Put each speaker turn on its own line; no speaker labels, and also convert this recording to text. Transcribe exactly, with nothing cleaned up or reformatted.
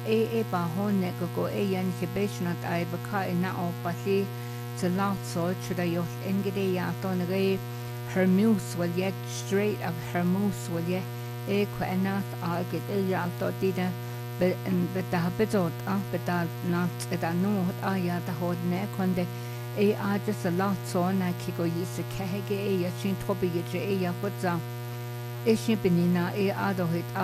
e e ba honne go go e yan hibeshnat ai baka ina o pali to lotso chuda yo engede ya ton re hermus wal yet straight of hermus wal ye e kwa enat a get e ya to dida be en be da bedot a be da nat e da no a ya da hod ne konde e a just a lotso na kigo yise kehege e ya chin tobi ye e ya hotza e shin benina e a do hit